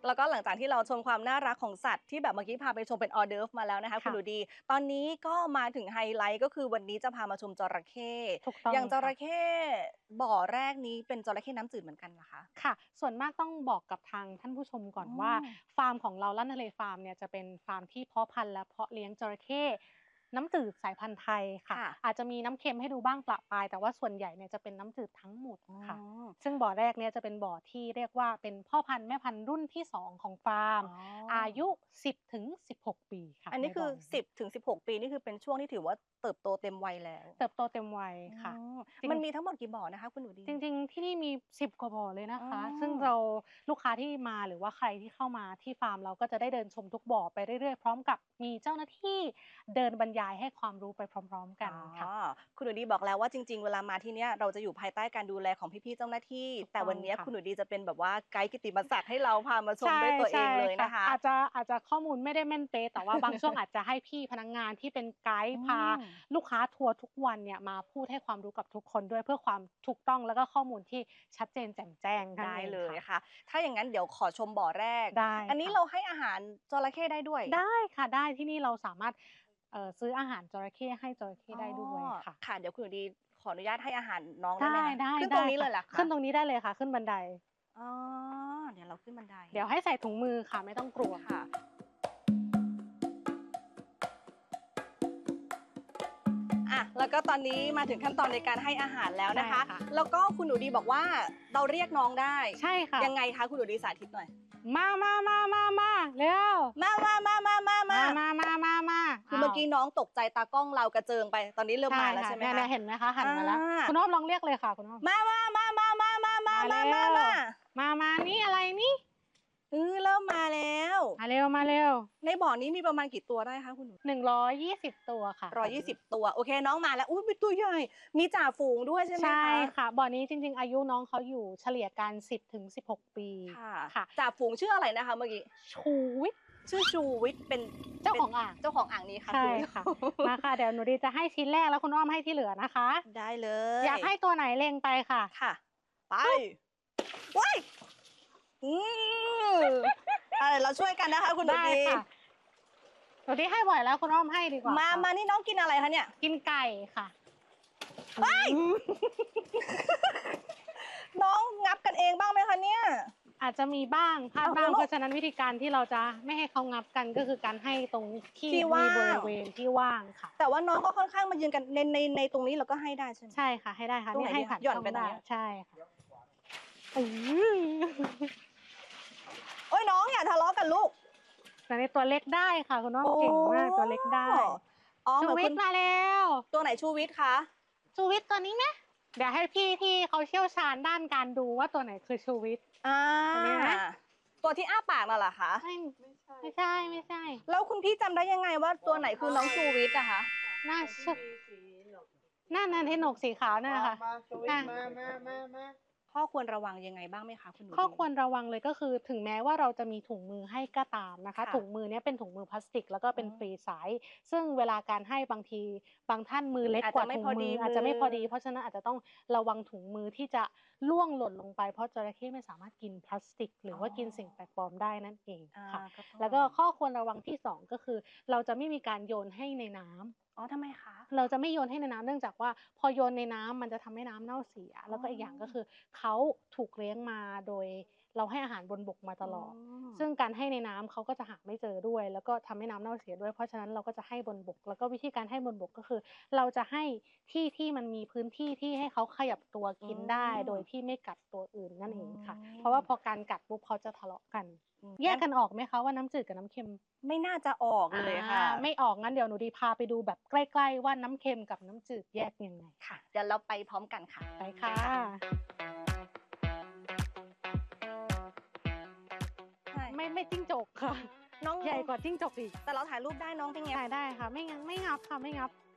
แล้วก็หลังจากที่เราชมความน่ารักของสัตว์ที่แบบเมื่อกี้พาไปชมเป็นออเดิร์ฟมาแล้วนะคะคุณค่ะหนูดีตอนนี้ก็มาถึงไฮไลท์ก็คือวันนี้จะพามาชมจระเข้ถูกต้องอย่างจค่ะระเข้บ่อแรกนี้เป็นจระเข้น้ำจืดเหมือนกันเหรอคะค่ะส่วนมากต้องบอกกับทางท่านผู้ชมก่อนอ๋อว่าฟาร์มของเราลั่นทะเลฟาร์มเนี่ยจะเป็นฟาร์มที่เพาะพันธุ์และเพาะเลี้ยงจระเข้น้ำจืดสายพันธุ์ไทยค่ะค่ะอาจจะมีน้ำเค็มให้ดูบ้างประปรายแต่ว่าส่วนใหญ่เนี่ยจะเป็นน้ำจืดทั้งหมดอ๋อค่ะซึ่งบ่อแรกเนี่ยจะเป็นบ่อที่เรียกว่าเป็นพ่อพันธุ์แม่พันธุ์รุ่นที่2ของฟาร์มอ๋ออายุ10 ถึง 16 ปีค่ะอันนี้คือในบ่อนี้ 10 ถึง 16 ปีนี่คือเป็นช่วงที่ถือว่าเติบโตเต็มวัยแล้วเติบโตเต็มวัยอ๋อค่ะจริงมันมีทั้งหมดกี่บ่อนะคะคุณหนูดีจริงๆที่นี่มี10 กว่าบ่อเลยนะอ๋อคะซึ่งเราลูกค้าที่มาหรือว่าใครที่เข้ามาที่ฟาร์มเราก็จะได้เดินชมทุกบ่อไปเรื่อยๆพร้อมกับมีเจ้าหน้าที่เดินบรรยายให้ความรู้ไปพร้อมๆกันค่ะอ๋อคุณหนูดีบอกแล้วว่าจริงๆเวลามาที่เนี่ยเราจะอยู่ภายใต้การดูแลของพี่ๆเจ้าหน้าที่ถูกต้องแต่วันเนี้ยค่ะคุณหนูดีจะเป็นแบบว่าไกด์กิตติมศักดิ์ให้เราพามาชมใช่ด้วยตัวเอใช่งเลยค่ะนะคะอาจจะข้อมูลไม่ได้แม่นเป๊ะแต่ว่าบางช่วงอาจจะให้พี่พนักงานที่เป็นไกด์อืพามลูกค้าทัวร์ทุกวันเนี่ยมาพูดให้ความรู้กับทุกคนด้วยเพื่อความถูกต้องแล้วก็ข้อมูลที่ชัดเจนแจ่มแจ้งนั่นได้เองเลยค่ะค่ะถ้าอย่างนั้นเดี๋ยวขอชมบ่อแรกได้อันนี้ค่ะเราให้อาหารจระเข้ได้ด้วยได้ค่ะได้ที่นี่เราสามารถซื้ออาหารจระเข้ให้จระเข้อ๋อได้ด้วยค่ะค่ะเดี๋ยวคุณหนูดีขออนุญาตให้อาหารน้องได้ไหมได้คะได้ขึ้นตรได้ค่ะงนี้เลยเหรอคะขึ้นตรงนี้ได้เลยค่ะขึ้นบันไดอ๋อเดี๋ยวเราขึ้นบันไดเดี๋ยวให้ใส่ถุงมือค่ะไม่ต้องกลัวค่ะ อ่ะแล้วก็ตอนนี้มาถึงขั้นตอนในการให้อาหารแล้วนะคะใช่ค่ะแล้วก็คุณหนูดีบอกว่าเราเรียกน้องได้ใช่ค่ะยังไงคะคุณหนูดีสาธิตหน่อยมาเร็วมาคือเมื่อกี้น้องตกใจตากล้องเรากระเจิงไปตอนนี้เริ่มใช่มาแล้วค่ะใช่ไหมคะเนี่ยเห็นไหมคะหันมาแล้วคุณอ้อมลองเรียกเลยค่ะคุณอ้อมมาเร็วมานี่อะไรนี่เริ่มมาแล้วมาเร็วในบ่อนี้มีประมาณกี่ตัวได้คะคุณหนู 120 ตัวค่ะ 120 ตัวโอเคน้องมาแล้วอุ้ยเป็นตัวใหญ่มีจ่าฝูงด้วยใช่ไหมใช่คะค่ะบ่อนี้จริงๆอายุน้องเขาอยู่เฉลี่ยกัน10 ถึง 16 ปีค่ะค่ะจ่าฝูงชื่ออะไรนะคะเมื่อกี้ชูวิทย์ชื่อชูวิทย์เป็นเจ้าของอ่างเจ้าของอ่างนี้ค่ะใช่คุณค่ะมาค่ะเดี๋ยวหนูดีจะให้ชิ้นแรกแล้วคุณอ้อมให้ที่เหลือนะคะได้เลยอยากให้ตัวไหนเล็งไปค่ะค่ะ ไปว้ายอืมเราช่วยกันนะคะคุณหนูได้ดีค่ะหนูดีให้บ่อยแล้วคุณอ้อมให้ดีกว่ามาค่ะนี่น้องกินอะไรคะเนี่ยกินไก่ค่ะว้ายน้องงับกันเองบ้างไหมคะเนี่ยอาจจะมีบ้างพลาดบ้างเอาลูกเพราะฉะนั้นวิธีการที่เราจะไม่ให้เขางับกันก็คือการให้ตรงที่ที่ว่างมีบริเวณที่ว่างค่ะแต่ว่าน้องก็ค่อนข้างมายืนกันในตรงนี้เราก็ให้ได้ใช่ไหมใช่ค่ะให้ได้ค่ะตรงไหนนี่ให้ดีคะผ่านหย่อนช่องไปตรงได้เนี้ยใช่ค่ะโอ้ยน้องอย่าทะเลาะกันลูกแต่ในตัวเล็กได้ค่ะคุณน้องเก่งมากตัวเล็กได้อ๋อเหชูมือนคุณวิทย์มาแล้วตัวไหนชูวิทย์คะชูวิทย์ตัวนี้ไหมเดี๋ยวให้พี่ที่เขาเชี่ยวชาญด้านการดูว่าตัวไหนคือชูวิทย์อ่าตัวนี้นะตัวที่อ้าปากน่ะเหรอคะไม่ใช่แล้วคุณพี่จำได้ยังไงว่าตัวไหนคือน้องชูวิทย์อะคะน่าชื่อนั่นที่หนกสีขาวนั่นนะคะมาสวิตอ่ะมาข้อควรระวังยังไงบ้างไหมคะคุณหนูข้อดีควรระวังเลยก็คือถึงแม้ว่าเราจะมีถุงมือให้ก็ตามนะคะค่ะถุงมือเนี้ยเป็นถุงมือพลาสติกแล้วก็เป็นอ๋อฟรีไซส์ซึ่งเวลาการให้บางทีบางท่านมือเล็กกว่าอาจจะไม่ถุงพอดีมืออาจจะไม่พอดี เพราะฉะนั้นอาจจะต้องระวังถุงมือที่จะล่วงหล่นลงไปเพราะจระเข้ไม่สามารถกินพลาสติก หรือว่ากินสิ่งแปลกปลอมได้นั่นเองอ่าค่ะต้องแล้วก็ข้อควรระวังที่สองก็คือ เราจะไม่มีการโยนให้ในน้ำอ๋อทำไมคะเราจะไม่โยนให้ในน้ำเนื่องจากว่าพอโยนในน้ำมันจะทำให้น้ำเน่าเสีย แล้วก็อีกอย่างก็คือเขาถูกเลี้ยงมาโดยเราให้อาหารบนบกมาตลอด ซึ่งการให้ในน้ำเขาก็จะหาไม่เจอด้วย แล้วก็ทำให้น้ำเน่าเสียด้วย เพราะฉะนั้นเราก็จะให้บนบก แล้วก็วิธีการให้บนบกก็คือ เราจะให้ที่มันมีพื้นที่ที่ให้เขาขยับตัวกินได้ โดยที่ไม่กัดตัวอื่นนั่นเองค่ะ เพราะว่าพอการกัดปุ๊บเขาจะทะเลาะกัน แยกกันออกไหมคะว่าน้ำจืดกับน้ำเค็มไม่น่าจะออกเลยค่ะไม่ออกงั้นเดี๋ยวหนูดีพาไปดูแบบใกล้ๆว่าน้ำเค็มกับน้ำจืดแยกยังไงค่ะเดี๋ยวเราไปพร้อมกันค่ะไปค่ะใช่ไม่จิ้งจกค่ะน้องใหญ่กว่าจิ้งจกอีกแต่เราถ่ายรูปได้น้องเป็นไงถ่ายได้ค่ะไม่งับค่ะไม่งับ